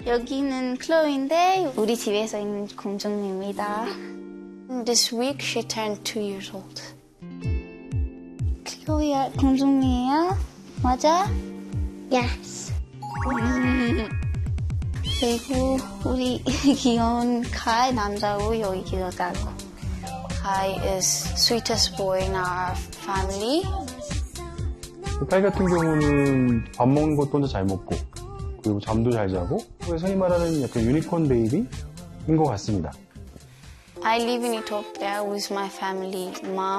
여기는 클로이인데 우리 집에서 있는 공주님입니다. This week she turned 2 years old. 클로이야 공주님이야? 맞아? Yes. 그리고 우리 귀여운 카이 남자고 여기 귀여다고. Kai is sweetest boy in our family. 카이 같은 경우는 밥 먹는 것도 혼자 잘 먹고 그리고 잠도 잘 자고 흔히 말하는 약간 유니콘 베이비인 것 같습니다. I live in Ethiopia with my family, mom,